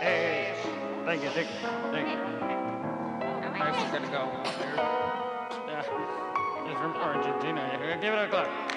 Hey, thank you, thank you, thank you. Next, we're gonna go there. Yeah, it's from Argentina. Give it a clap.